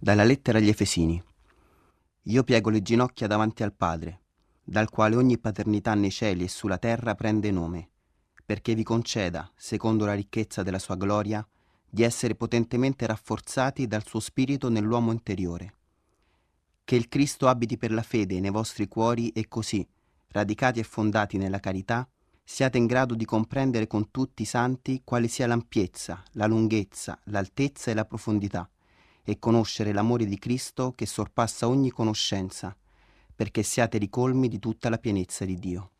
Dalla lettera agli Efesini. Io piego le ginocchia davanti al Padre, dal quale ogni paternità nei cieli e sulla terra prende nome, perché vi conceda, secondo la ricchezza della sua gloria, di essere potentemente rafforzati dal suo spirito nell'uomo interiore. Che il Cristo abiti per la fede nei vostri cuori e così, radicati e fondati nella carità, siate in grado di comprendere con tutti i santi quale sia l'ampiezza, la lunghezza, l'altezza e la profondità, e conoscere l'amore di Cristo che sorpassa ogni conoscenza, perché siate ricolmi di tutta la pienezza di Dio.